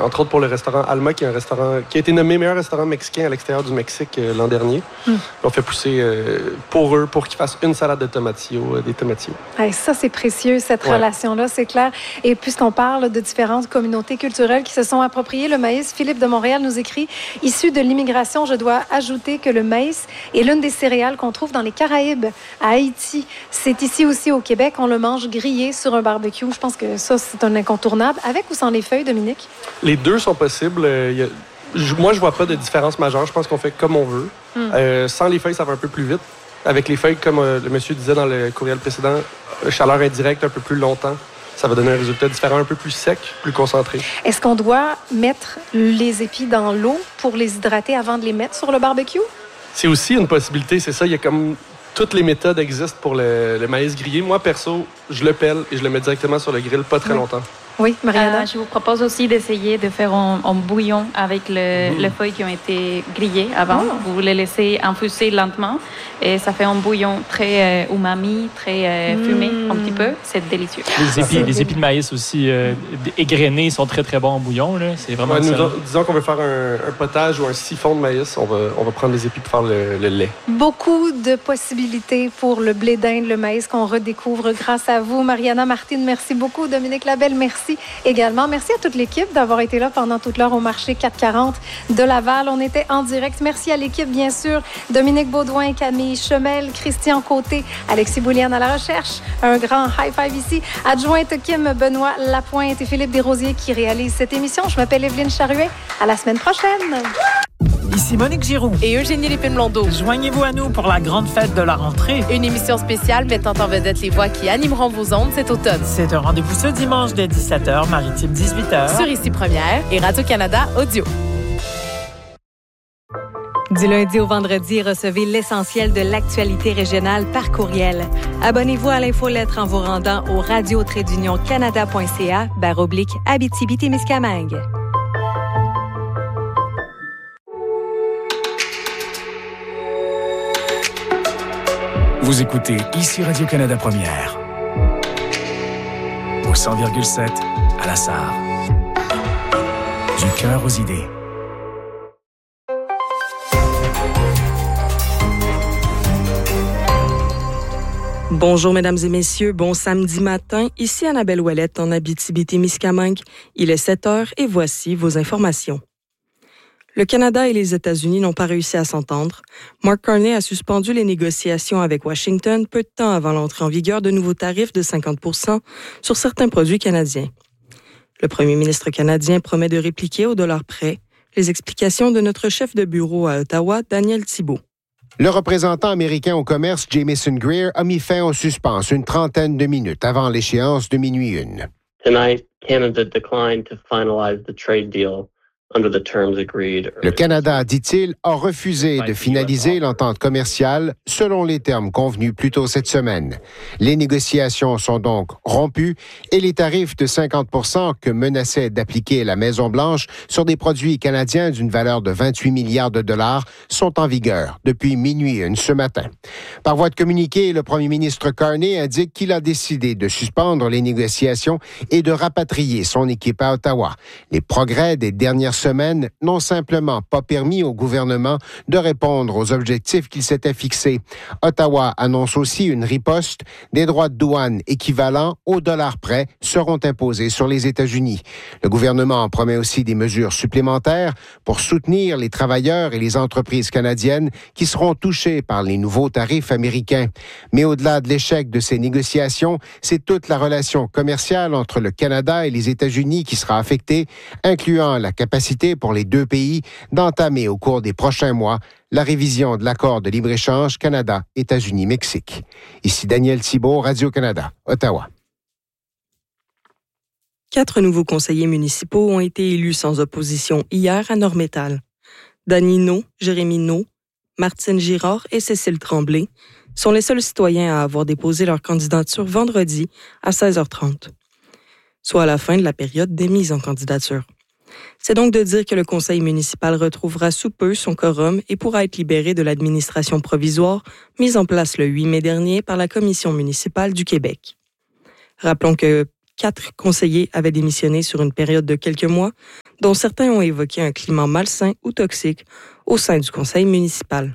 entre autres pour le restaurant Alma, qui est un restaurant qui a été nommé meilleur restaurant mexicain à l'extérieur du Mexique l'an dernier. On fait pousser pour eux, pour qu'ils fassent une salade de tomatillo, des tomatillos. Hey, ça, c'est précieux, cette relation-là, c'est clair. Et puisqu'on parle de différentes communautés culturelles qui se sont appropriées le maïs, Philippe de Montréal nous écrit « Issu de l'immigration, je dois ajouter que le maïs est l'une des céréales qu'on trouve dans les Caraïbes, à Haïti. C'est ici aussi au Québec, on le mange grillé sur un barbecue. Je pense que ça, c'est un incontournable. Avec ou sans les feuilles, Dominique? Les deux sont possibles. Moi, je vois pas de différence majeure. Je pense qu'on fait comme on veut. Sans les feuilles, ça va un peu plus vite. Avec les feuilles, comme le monsieur disait dans le courriel précédent, chaleur indirecte un peu plus longtemps. Ça va donner un résultat différent, un peu plus sec, plus concentré. Est-ce qu'on doit mettre les épis dans l'eau pour les hydrater avant de les mettre sur le barbecue? C'est aussi une possibilité, c'est ça. Il y a comme... Toutes les méthodes existent pour le maïs grillé. Moi, perso, je le pèle et je le mets directement sur le grill pas très longtemps. Oui, Mariana? Je vous propose aussi d'essayer de faire un bouillon avec les feuilles qui ont été grillées avant. Vous les laissez infuser lentement et ça fait un bouillon très umami, très fumé un petit peu. C'est délicieux. Les épis de maïs aussi égrenés sont très, très bons en bouillon. Là. C'est vraiment disons qu'on veut faire un potage ou un siphon de maïs, on va prendre les épis pour faire le lait. Beaucoup de possibilités pour le blé d'Inde, le maïs qu'on redécouvre grâce à vous. Mariana Martine, merci beaucoup. Dominique Labelle, merci également. Merci à toute l'équipe d'avoir été là pendant toute l'heure au marché 440 de Laval. On était en direct. Merci à l'équipe, bien sûr. Dominique Baudouin, Camille Chemel, Christian Côté, Alexis Bouliane à la recherche. Un grand high five ici. Adjointe Kim Benoît Lapointe et Philippe Desrosiers qui réalisent cette émission. Je m'appelle Evelyne Charuet. À la semaine prochaine. Ici Monique Giroux et Eugénie Lépine-Blondeau. Joignez-vous à nous pour la grande fête de la rentrée. Une émission spéciale mettant en vedette les voix qui animeront vos ondes cet automne. C'est un rendez-vous ce dimanche dès 17h, Maritime 18h. Sur Ici Première et Radio-Canada Audio. Du lundi au vendredi, recevez l'essentiel de l'actualité régionale par courriel. Abonnez-vous à l'infolettre en vous rendant au radio-canada.ca/Abitibi-Témiscamingue. Vous écoutez ici Radio-Canada Première. Au 100,7 à la Sarre. Du cœur aux idées. Bonjour, mesdames et messieurs. Bon samedi matin. Ici Annabelle Ouellette en Abitibi-Témiscamingue. Il est 7 heures et voici vos informations. Le Canada et les États-Unis n'ont pas réussi à s'entendre. Mark Carney a suspendu les négociations avec Washington peu de temps avant l'entrée en vigueur de nouveaux tarifs de 50 % sur certains produits canadiens. Le premier ministre canadien promet de répliquer au dollar près. Les explications de notre chef de bureau à Ottawa, Daniel Thibault. Le représentant américain au commerce, Jamieson Greer, a mis fin au suspense une trentaine de minutes avant l'échéance de minuit 1. Tonight, Canada declined to finalize the trade deal. Le Canada, dit-il, a refusé de finaliser l'entente commerciale selon les termes convenus plus tôt cette semaine. Les négociations sont donc rompues et les tarifs de 50 % que menaçait d'appliquer la Maison-Blanche sur des produits canadiens d'une valeur de 28 milliards de dollars sont en vigueur depuis minuit 1 ce matin. Par voie de communiqué, le premier ministre Carney indique qu'il a décidé de suspendre les négociations et de rapatrier son équipe à Ottawa. Les progrès des dernières semaines n'ont simplement pas permis au gouvernement de répondre aux objectifs qu'il s'était fixés. Ottawa annonce aussi une riposte. Des droits de douane équivalents au dollar près seront imposés sur les États-Unis. Le gouvernement promet aussi des mesures supplémentaires pour soutenir les travailleurs et les entreprises canadiennes qui seront touchés par les nouveaux tarifs américains. Mais au-delà de l'échec de ces négociations, c'est toute la relation commerciale entre le Canada et les États-Unis qui sera affectée, incluant la capacité pour les deux pays d'entamer au cours des prochains mois la révision de l'accord de libre-échange Canada-États-Unis-Mexique. Ici Daniel Thibault, Radio-Canada, Ottawa. 4 nouveaux conseillers municipaux ont été élus sans opposition hier à Nord-Métal. Dany No, Jérémy No, Martine Girard et Cécile Tremblay sont les seuls citoyens à avoir déposé leur candidature vendredi à 16h30, soit à la fin de la période des mises en candidature. C'est donc de dire que le conseil municipal retrouvera sous peu son quorum et pourra être libéré de l'administration provisoire mise en place le 8 mai dernier par la Commission municipale du Québec. Rappelons que 4 conseillers avaient démissionné sur une période de quelques mois, dont certains ont évoqué un climat malsain ou toxique au sein du conseil municipal.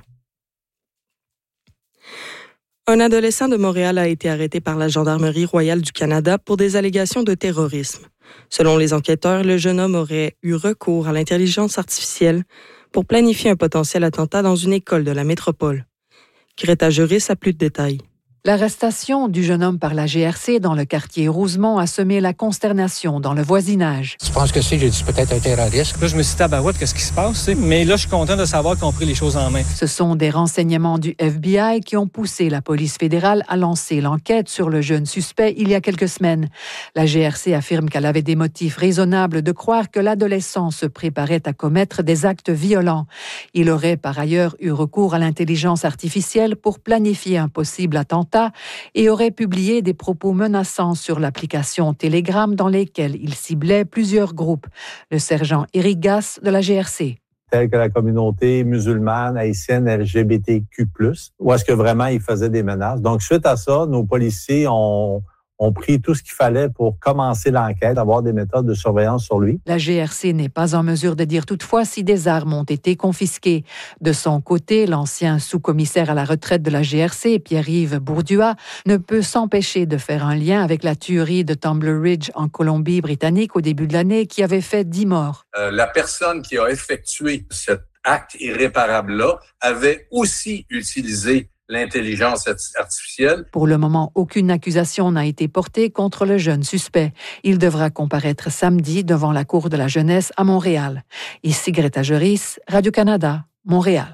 Un adolescent de Montréal a été arrêté par la Gendarmerie royale du Canada pour des allégations de terrorisme. Selon les enquêteurs, le jeune homme aurait eu recours à l'intelligence artificielle pour planifier un potentiel attentat dans une école de la métropole. Greta Juris a plus de détails. L'arrestation du jeune homme par la GRC dans le quartier Rosemont a semé la consternation dans le voisinage. Je pense que j'ai dit peut-être un terroriste. Là, je me suis dit, tabarouette, qu'est-ce qui se passe? Mais là, je suis content de savoir qu'on a pris les choses en main. Ce sont des renseignements du FBI qui ont poussé la police fédérale à lancer l'enquête sur le jeune suspect il y a quelques semaines. La GRC affirme qu'elle avait des motifs raisonnables de croire que l'adolescent se préparait à commettre des actes violents. Il aurait par ailleurs eu recours à l'intelligence artificielle pour planifier un possible attentat et aurait publié des propos menaçants sur l'application Telegram dans lesquels il ciblait plusieurs groupes. Le sergent Éric Gasse de la GRC. Tels que la communauté musulmane, haïtienne, LGBTQ+, où est-ce que vraiment il faisait des menaces. Donc, suite à ça, nos policiers ont pris tout ce qu'il fallait pour commencer l'enquête, avoir des méthodes de surveillance sur lui. La GRC n'est pas en mesure de dire toutefois si des armes ont été confisquées. De son côté, l'ancien sous-commissaire à la retraite de la GRC, Pierre-Yves Bourdua, ne peut s'empêcher de faire un lien avec la tuerie de Tumbler Ridge en Colombie-Britannique au début de l'année qui avait fait 10 morts. La personne qui a effectué cet acte irréparable-là avait aussi utilisé l'intelligence artificielle. Pour le moment, aucune accusation n'a été portée contre le jeune suspect. Il devra comparaître samedi devant la Cour de la jeunesse à Montréal. Ici Greta Juris, Radio-Canada, Montréal.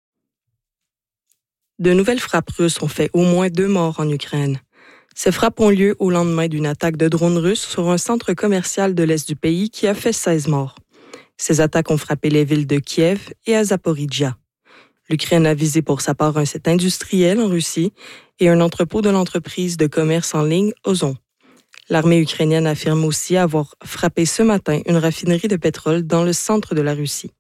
De nouvelles frappes russes ont fait au moins 2 morts en Ukraine. Ces frappes ont lieu au lendemain d'une attaque de drones russes sur un centre commercial de l'est du pays qui a fait 16 morts. Ces attaques ont frappé les villes de Kiev et à Zaporizhzhia. L'Ukraine a visé pour sa part un site industriel en Russie et un entrepôt de l'entreprise de commerce en ligne Ozon. L'armée ukrainienne affirme aussi avoir frappé ce matin une raffinerie de pétrole dans le centre de la Russie.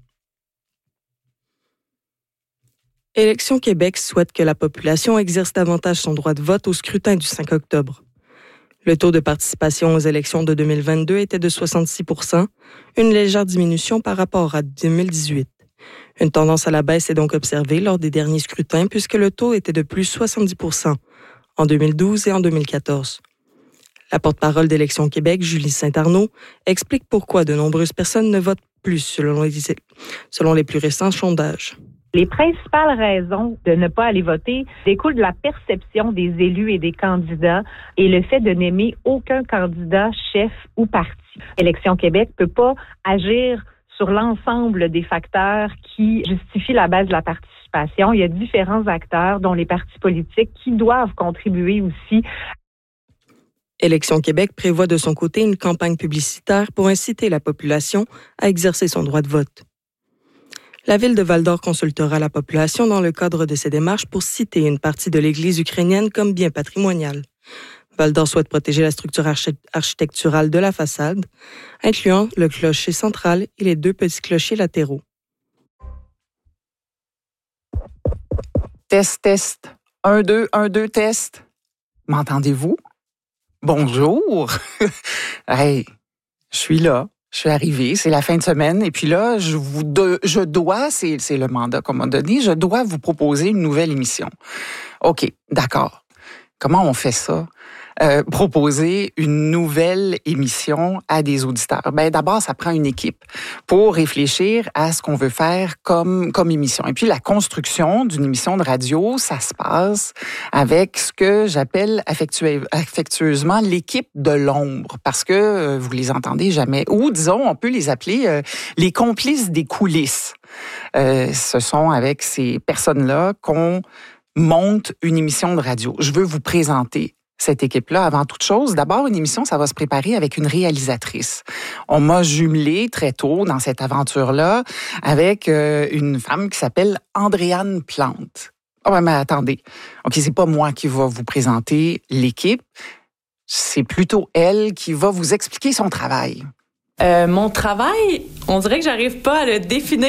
Élections Québec souhaite que la population exerce davantage son droit de vote au scrutin du 5 octobre. Le taux de participation aux élections de 2022 était de 66 %, une légère diminution par rapport à 2018. Une tendance à la baisse est donc observée lors des derniers scrutins puisque le taux était de plus 70 % en 2012 et en 2014. La porte-parole d'Élections Québec, Julie Saint-Arnaud, explique pourquoi de nombreuses personnes ne votent plus selon les plus récents sondages. Les principales raisons de ne pas aller voter découlent de la perception des élus et des candidats et le fait de n'aimer aucun candidat, chef ou parti. Élections Québec ne peut pas agir sur l'ensemble des facteurs qui justifient la baisse de la participation. Il y a différents acteurs, dont les partis politiques, qui doivent contribuer aussi. Élections Québec prévoit de son côté une campagne publicitaire pour inciter la population à exercer son droit de vote. La ville de Val-d'Or consultera la population dans le cadre de ses démarches pour citer une partie de l'église ukrainienne comme bien patrimonial. Val-d'Or souhaite protéger la structure architecturale de la façade, incluant le clocher central et les 2 petits clochers latéraux. Test. 1, 2, 1, 2, test. M'entendez-vous? Bonjour. Hey, je suis là. Je suis arrivée, c'est la fin de semaine. Et puis là, je dois, c'est le mandat qu'on m'a donné, je dois vous proposer une nouvelle émission. OK, d'accord. Comment on fait ça? Proposer une nouvelle émission à des auditeurs. Ben d'abord, ça prend une équipe pour réfléchir à ce qu'on veut faire comme émission. Et puis la construction d'une émission de radio, ça se passe avec ce que j'appelle affectueusement l'équipe de l'ombre, parce que vous les entendez jamais. Ou disons, on peut les appeler les complices des coulisses. Ce sont avec ces personnes-là qu'on monte une émission de radio. Je veux vous présenter cette équipe-là, avant toute chose. D'abord, une émission, ça va se préparer avec une réalisatrice. On m'a jumelé très tôt dans cette aventure-là avec une femme qui s'appelle Andréane Plante. Oh, mais attendez. OK, c'est pas moi qui va vous présenter l'équipe. C'est plutôt elle qui va vous expliquer son travail. Mon travail, on dirait que j'arrive pas à le définir.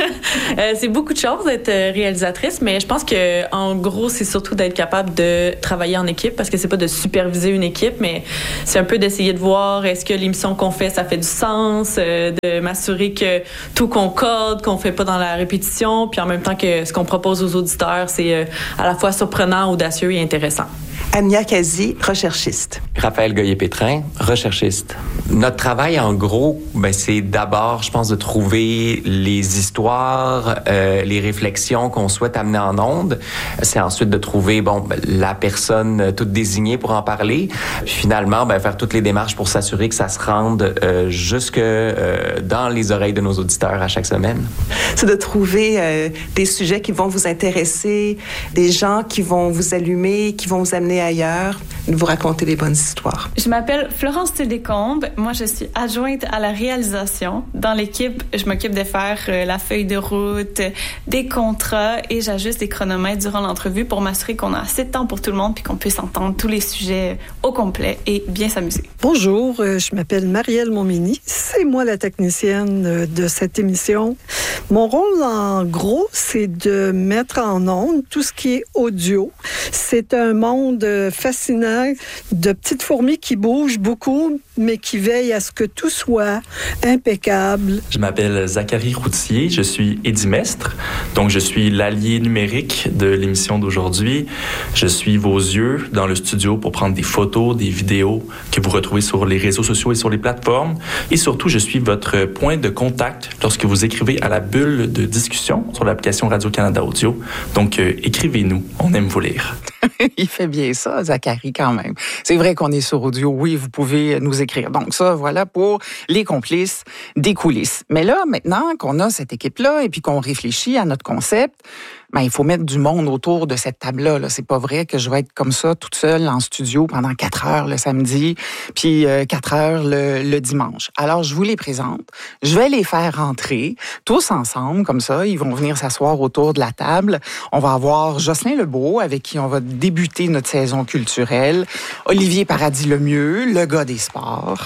C'est beaucoup de choses d'être réalisatrice, mais je pense que en gros, c'est surtout d'être capable de travailler en équipe, parce que c'est pas de superviser une équipe, mais c'est un peu d'essayer de voir est-ce que l'émission qu'on fait, ça fait du sens, de m'assurer que tout concorde, qu'on fait pas dans la répétition, puis en même temps que ce qu'on propose aux auditeurs, c'est à la fois surprenant, audacieux et intéressant. Ania Kazi, recherchiste. Raphaël Goyer-Pétrin, recherchiste. Notre travail, en gros, c'est d'abord, je pense, de trouver les histoires, les réflexions qu'on souhaite amener en ondes. C'est ensuite de trouver, la personne toute désignée pour en parler. Puis finalement, faire toutes les démarches pour s'assurer que ça se rende jusque dans les oreilles de nos auditeurs à chaque semaine. C'est de trouver des sujets qui vont vous intéresser, des gens qui vont vous allumer, qui vont vous amener ailleurs, de vous raconter des bonnes histoires. Je m'appelle Florence Télécombe. Moi, je suis adjointe à la réalisation. Dans l'équipe, je m'occupe de faire la feuille de route, des contrats et j'ajuste des chronomètres durant l'entrevue pour m'assurer qu'on a assez de temps pour tout le monde puis qu'on puisse entendre tous les sujets au complet et bien s'amuser. Bonjour, je m'appelle Marielle Montminy. C'est moi la technicienne de cette émission. Mon rôle, en gros, c'est de mettre en onde tout ce qui est audio. C'est un monde fascinant de petites fourmis qui bougent beaucoup, mais qui veillent à ce que tout soit impeccable. Je m'appelle Zachary Routier, je suis édimestre, donc je suis l'allié numérique de l'émission d'aujourd'hui. Je suis vos yeux dans le studio pour prendre des photos, des vidéos que vous retrouvez sur les réseaux sociaux et sur les plateformes. Et surtout, je suis votre point de contact lorsque vous écrivez à la bulle de discussion sur l'application Radio-Canada Audio. Donc, écrivez-nous, on aime vous lire. Il fait bien ça, Zachary, quand même. C'est vrai qu'on est sur audio. Oui, vous pouvez nous écrire. Donc ça, voilà pour les complices des coulisses. Mais là, maintenant qu'on a cette équipe-là et puis qu'on réfléchit à notre concept, il faut mettre du monde autour de cette table-là. Là. C'est pas vrai que je vais être comme ça, toute seule en studio pendant 4 heures le samedi, puis 4 heures le dimanche. Alors, je vous les présente. Je vais les faire rentrer tous ensemble, comme ça. Ils vont venir s'asseoir autour de la table. On va avoir Jocelyn Lebeau, avec qui on va débuter notre saison culturelle. Olivier Paradis-Lemieux, le gars des sports.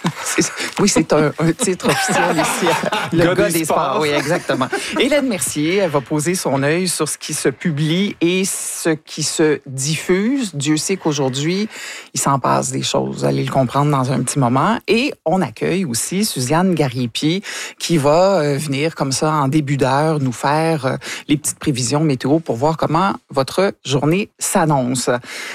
Oui, c'est un titre officiel ici. Le gars des sports, oui, exactement. Hélène Mercier, elle va poser son œil sur ce qui se publie et ce qui se diffuse. Dieu sait qu'aujourd'hui, il s'en passe des choses. Vous allez le comprendre dans un petit moment. Et on accueille aussi Suzanne Garriépied qui va venir comme ça en début d'heure nous faire les petites prévisions météo pour voir comment votre journée s'annonce.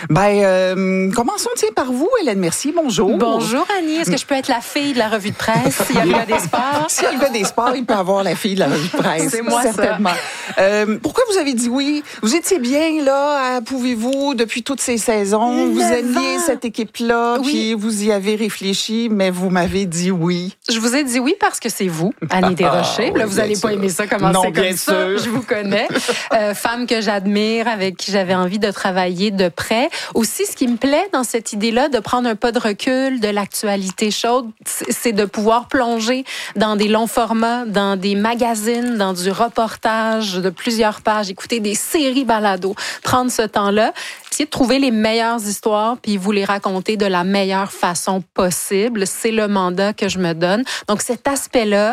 Commençons par vous, Hélène Mercier. Bonjour. Bonjour, Annie. Est-ce que je peux être la fille de la revue de presse? S'il y a le gars des sports. S'il y a le gars des sports, il peut avoir la fille de la revue de presse. C'est moi, certainement. Pourquoi vous avez dit oui? Vous étiez bien là, pouvez-vous, depuis toutes ces saisons? Vous aimiez cette équipe-là, oui. Puis vous y avez réfléchi, mais vous m'avez dit oui. Je vous ai dit oui parce que c'est vous, Annie Desrochers. Là, vous n'allez pas aimer ça, commencer comme ça. Je vous connais. Femme que j'admire, avec qui j'avais envie de travailler de près. Aussi, ce qui me plaît dans cette idée-là, de prendre un pas de recul de l'actualité chaude, c'est de pouvoir plonger dans des longs formats, dans des magazines, dans du reportage de plusieurs pages, écouter des séries balados, prendre ce temps-là, essayer de trouver les meilleures histoires puis vous les raconter de la meilleure façon possible. C'est le mandat que je me donne. Donc, cet aspect-là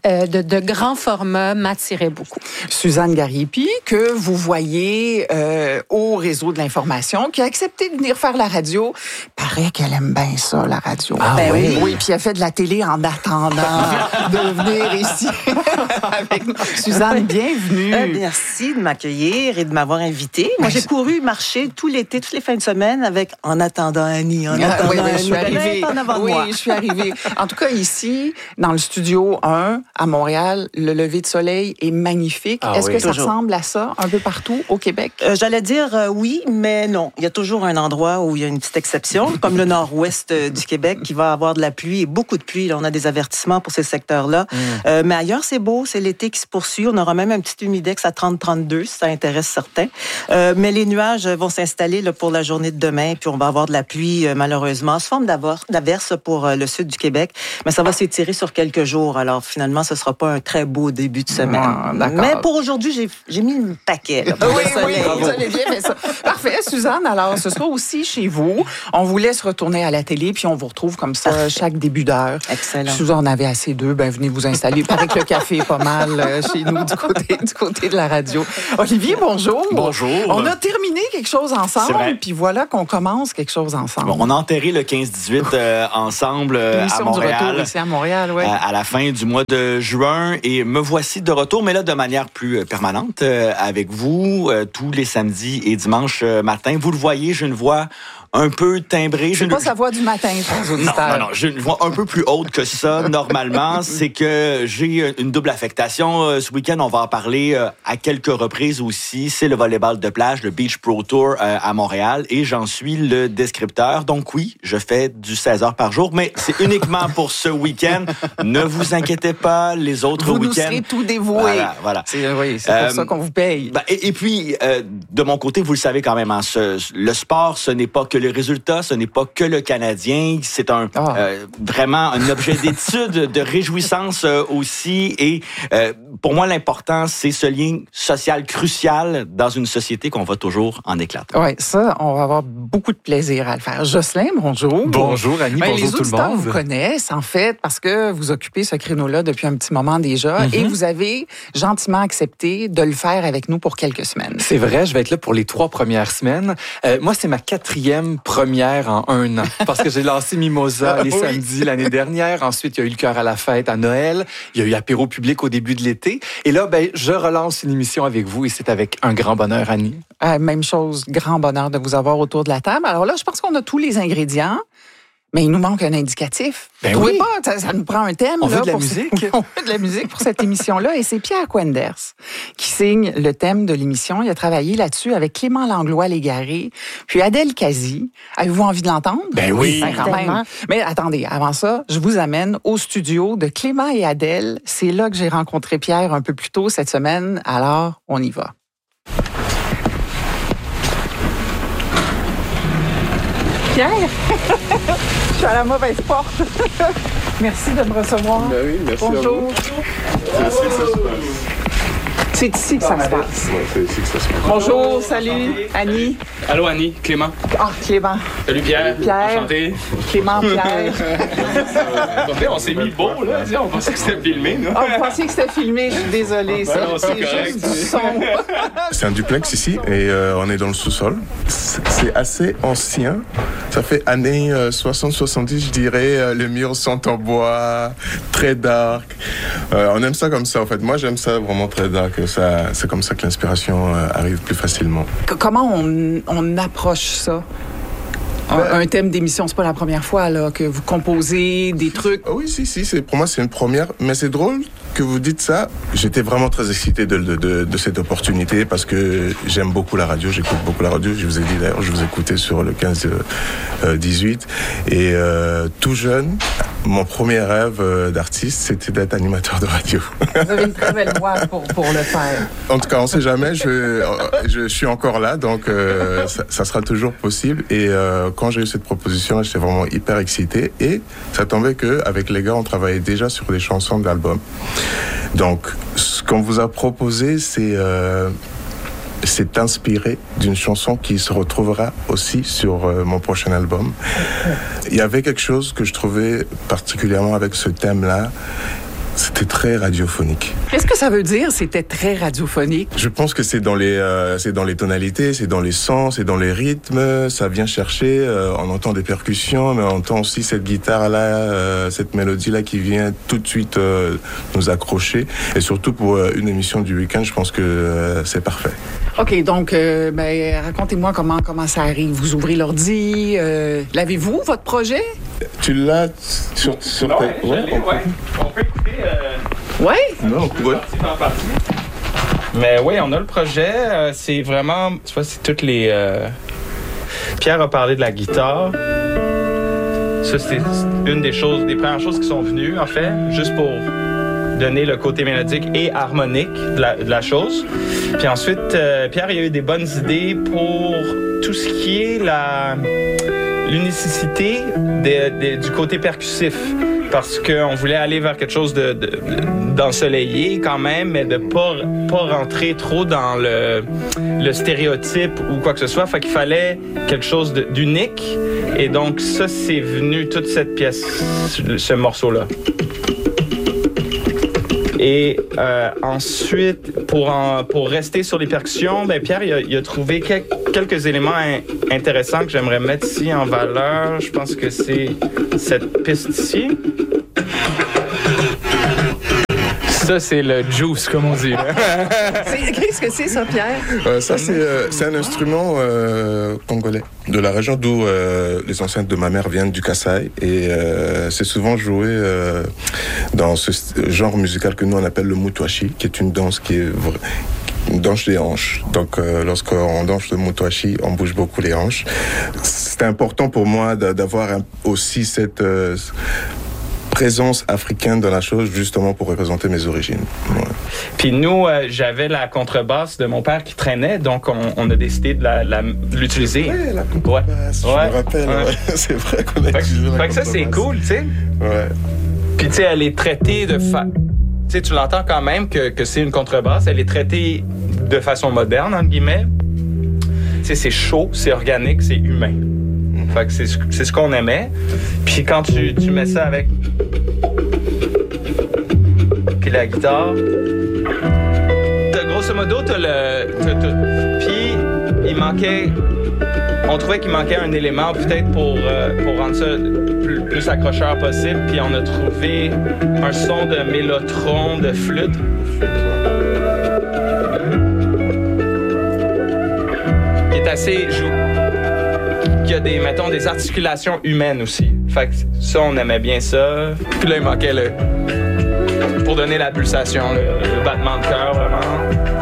de grand format m'attirait beaucoup. Suzanne Garriépied, que vous voyez au réseau de l'information, qui a accepté de venir faire la radio. Paraît qu'elle aime bien ça, la radio. Ah oui? Oui, puis elle fait de la télé en attendant de venir ici avec nous. Suzanne, bienvenue. Merci de m'accueillir et de m'avoir invitée. Moi, j'ai couru marcher tout l'été, toutes les fins de semaine avec En attendant Annie. Oui, je suis arrivée. Je suis arrivée. En tout cas, ici, dans le studio 1, à Montréal, le lever de soleil est magnifique. Est-ce que ça ressemble à ça un peu partout au Québec? J'allais dire oui, mais non. Il y a toujours un endroit où il y a une petite exception, comme le nord-ouest du Québec, qui va avoir de la pluie et beaucoup de pluie. Là, on a des avertissements pour ces secteurs-là. Mais ailleurs, c'est beau. C'est l'été qui se poursuit. On aura même un petit humidex à 30-32, si ça intéresse certains. Mais les nuages vont s'installer là, pour la journée de demain, puis on va avoir de la pluie, malheureusement, sous forme d'averse pour le sud du Québec. Mais ça va s'étirer sur quelques jours. Alors, finalement, ce ne sera pas un très beau début de semaine. Mais pour aujourd'hui, j'ai mis le paquet. Là, pour le soleil. Vous avez bien fait ça. Parfait, Suzanne. Alors, ce sera aussi chez vous. On vous laisse retourner à la télé, puis on vous retrouve retrouve comme ça chaque début d'heure. Excellent. Si vous en avez assez d'eux, venez vous installer. Il paraît que le café est pas mal chez nous du côté de la radio. Olivier, bonjour. Bonjour. On a terminé quelque chose ensemble, puis voilà qu'on commence quelque chose ensemble. Bon, on a enterré le 15-18 ensemble à Montréal. Du retour ici à Montréal, oui. À la fin du mois de juin. Et me voici de retour, mais là, de manière plus permanente, avec vous, tous les samedis et dimanches matin. Vous le voyez, j'ai une voix un peu timbrée. C'est pas sa voix du matin, chers auditeurs. Non, j'ai une voix un peu plus haute que ça, normalement. C'est que j'ai une double affectation. Ce week-end, on va en parler à quelques reprises aussi. C'est le volleyball de plage, le Beach Pro Tour à Montréal, et j'en suis le descripteur. Donc oui, je fais du 16 heures par jour, mais c'est uniquement pour ce week-end. Ne vous inquiétez pas, les autres week-ends... Vous nous serez tout dévoués. Voilà. C'est pour ça qu'on vous paye. Et puis, de mon côté, vous le savez quand même, le sport, ce n'est pas que le résultat, ce n'est pas que le Canadien, c'est vraiment un objet d'étude, de réjouissance aussi. Et pour moi, l'important, c'est ce lien social crucial dans une société qu'on voit toujours en éclate. Oui, ça, on va avoir beaucoup de plaisir à le faire. Jocelyn, bonjour. Bonjour, Annie, bonjour tout le monde. Les auditeurs vous connaissent, en fait, parce que vous occupez ce créneau-là depuis un petit moment déjà, et vous avez gentiment accepté de le faire avec nous pour quelques semaines. C'est vrai, je vais être là pour les 3 premières semaines. Moi, c'est ma 4e première en 1 an, parce que j'ai lancé Mimosa les samedis l'année dernière. Ensuite, il y a eu le cœur à la fête à Noël. Il y a eu apéro public au début de l'été. Et là, je relance une émission avec vous et c'est avec un grand bonheur, Annie. Même chose, grand bonheur de vous avoir autour de la table. Alors là, je pense qu'on a tous les ingrédients. Mais il nous manque un indicatif. Oui. Pas, ça nous prend un thème. On veut de la musique. On veut de la musique pour cette émission-là. Et c'est Pierre Quenders qui signe le thème de l'émission. Il a travaillé là-dessus avec Clément Langlois-Légaré, puis Adèle Cazy. Avez-vous envie de l'entendre? Oui. Quand même. Mais attendez, avant ça, je vous amène au studio de Clément et Adèle. C'est là que j'ai rencontré Pierre un peu plus tôt cette semaine. Alors, on y va. Pierre, je suis à la mauvaise porte. Merci de me recevoir. Oui, merci. Bonjour. C'est ici que ça se passe. C'est ici que ça se passe. Oui, c'est ici que ça se passe. Bonjour, salut, Annie. Allô, Annie, Clément. Clément. Salut, Pierre. Enchanté. Clément, Pierre. On s'est mis beau, là. On pensait que c'était filmé, nous. Vous pensiez que c'était filmé, je suis désolée. C'est juste du son. C'est un duplex ici et on est dans le sous-sol. C'est assez ancien. Ça fait années 60-70, je dirais. Les murs sont en bois, très dark. On aime ça comme ça, en fait. Moi, j'aime ça vraiment très dark. C'est comme ça que l'inspiration arrive plus facilement. Comment on approche ça? Un thème d'émission, c'est pas la première fois là, que vous composez des trucs. Oui, si, pour moi c'est une première, mais c'est drôle que vous dites ça. J'étais vraiment très excité de cette opportunité parce que j'aime beaucoup la radio, j'écoute beaucoup la radio. Je vous ai dit d'ailleurs, je vous écoutais sur le 15-18 et tout jeune, mon premier rêve d'artiste, c'était d'être animateur de radio. Vous avez une très belle voix pour le faire. En tout cas, on sait jamais, je suis encore là, donc ça sera toujours possible. Et quand j'ai eu cette proposition, j'étais vraiment hyper excité. Et ça tombait qu'avec les gars, on travaillait déjà sur des chansons d'albums. Donc, ce qu'on vous a proposé, c'est inspiré d'une chanson qui se retrouvera aussi sur mon prochain album. Il y avait quelque chose que je trouvais particulièrement avec ce thème-là. C'était très radiophonique. Qu'est-ce que ça veut dire, c'était très radiophonique? Je pense que c'est dans les tonalités, c'est dans les sons, c'est dans les rythmes. Ça vient chercher, on entend des percussions, mais on entend aussi cette guitare-là, cette mélodie-là qui vient tout de suite nous accrocher. Et surtout pour une émission du week-end, je pense que c'est parfait. OK, donc, racontez-moi comment ça arrive. Vous ouvrez l'ordi, l'avez-vous, votre projet? Tu l'as sur ta... Ouais, on peut écouter... Ouais? Non, on pourrait. Mais oui, on a le projet. C'est vraiment... Tu vois, c'est toutes les... Pierre a parlé de la guitare. Ça, c'est une des premières choses qui sont venues, en fait, juste pour donner le côté mélodique et harmonique de la chose. Puis ensuite, Pierre, il a eu des bonnes idées pour tout ce qui est l'unicité du côté percussif. parce qu'on voulait aller vers quelque chose d'ensoleillé quand même, mais de pas rentrer trop dans le stéréotype ou quoi que ce soit. Fait qu'il fallait quelque chose d'unique. Et donc ça, c'est venu toute cette pièce, ce morceau-là. Et ensuite, pour rester sur les percussions, Pierre, il a trouvé quelques éléments intéressants que j'aimerais mettre ici en valeur. Je pense que c'est cette piste ici. Ça, c'est le juice, comme on dit. Qu'est-ce que c'est, ça, Pierre? Ça, c'est un instrument congolais, de la région d'où les ancêtres de ma mère viennent, du Kasaï. Et c'est souvent joué dans ce genre musical que nous, on appelle le mutwashi, qui est une danse qui est une danse des hanches. Donc, lorsqu'on danse le mutwashi, on bouge beaucoup les hanches. C'est important pour moi d'avoir aussi cette présence africaine dans la chose, justement pour représenter mes origines. Ouais. Puis nous, j'avais la contrebasse de mon père qui traînait, donc on a décidé de l'utiliser. Ouais, la contrebasse, je me rappelle. Ouais. C'est vrai qu'on a utilisé la contrebasse. Ça, c'est cool, tu sais. Ouais. Puis tu sais, elle est traitée de... Tu sais, tu l'entends quand même que c'est une contrebasse. Elle est traitée de façon moderne, entre guillemets. Tu sais, c'est chaud, c'est organique, c'est humain. Fait que c'est ce qu'on aimait. Puis quand tu mets ça avec... Puis la guitare... Grosso modo, puis il manquait... On trouvait qu'il manquait un élément peut-être pour rendre ça plus accrocheur possible. Puis on a trouvé un son de mélotron, de flûte. Qui est assez... Il y a des articulations humaines aussi. Fait que ça, on aimait bien ça. Puis là, il manquait pour donner la pulsation, le battement de cœur, vraiment.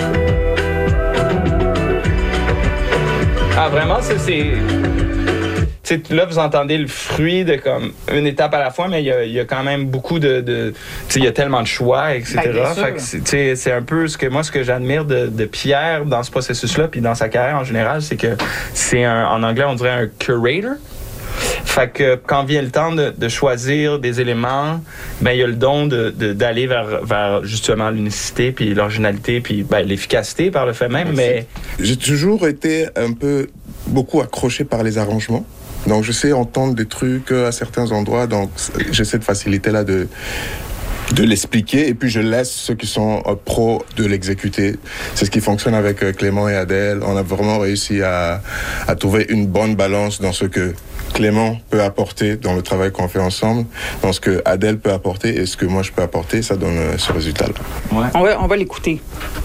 Ah, vraiment, ça, c'est... T'sais, là, vous entendez le fruit de comme une étape à la fois, mais il y a quand même beaucoup de il y a tellement de choix, etc. Fait que c'est un peu ce que j'admire de Pierre dans ce processus-là, puis dans sa carrière en général, c'est que c'est en anglais, on dirait un curator. Fait que quand vient le temps de choisir des éléments, il y a le don d'aller vers justement l'unicité, puis l'originalité, puis l'efficacité par le fait même. Mais j'ai toujours été beaucoup accroché par les arrangements. Donc, je sais entendre des trucs à certains endroits. Donc, j'ai cette facilité-là de l'expliquer. Et puis, je laisse ceux qui sont pros de l'exécuter. C'est ce qui fonctionne avec Clément et Adèle. On a vraiment réussi à trouver une bonne balance dans ce que Clément peut apporter dans le travail qu'on fait ensemble, dans ce que Adèle peut apporter et ce que moi je peux apporter. Ça donne ce résultat-là. Ouais. On va l'écouter.